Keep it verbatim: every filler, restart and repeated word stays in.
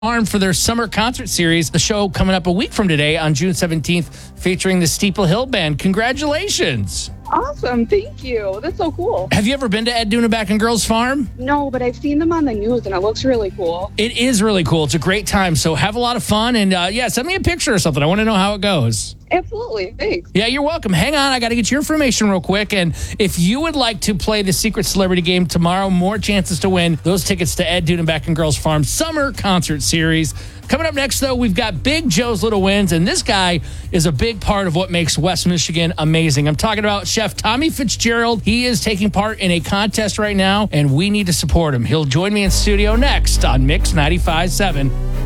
Farm for their summer concert series. The show coming up a week from today on June seventeenth, featuring the Steeple Hill Band. Congratulations. Awesome. Thank you. That's so cool. Have you ever been to Ed Duneback and Girls Farm? No, but I've seen them on the news and it looks really cool. It is really cool. It's a great time. So have a lot of fun. And uh, yeah, send me a picture or something. I want to know how it goes. Absolutely. Thanks. Yeah, you're welcome. Hang on. I got to get your information real quick. And if you would like to play the Secret Celebrity Game tomorrow, more chances to win those tickets to Ed Duneback and Girls Farm Summer Concert Series. Coming up next, though, we've got Big Joe's Little Wins, and this guy is a big part of what makes West Michigan amazing. I'm talking about Chef Tommy Fitzgerald. He is taking part in a contest right now, and we need to support him. He'll join me in studio next on Mix ninety-five point seven.